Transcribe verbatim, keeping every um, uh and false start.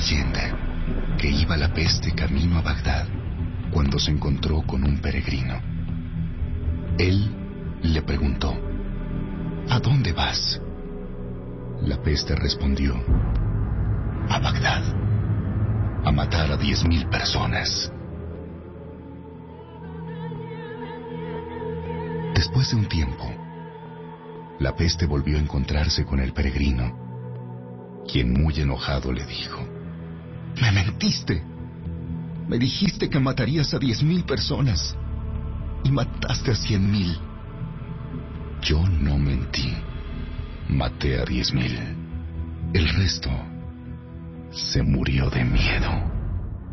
leyenda que iba la peste camino a Bagdad cuando se encontró con un peregrino. Él le preguntó: ¿A dónde vas? La peste respondió: a Bagdad, a matar a diez mil personas. Después de un tiempo, la peste volvió a encontrarse con el peregrino, quien muy enojado le dijo: «Me mentiste. Me dijiste que matarías a diez mil personas y mataste a cien mil». «Yo no mentí. Maté a diez mil. El resto se murió de miedo».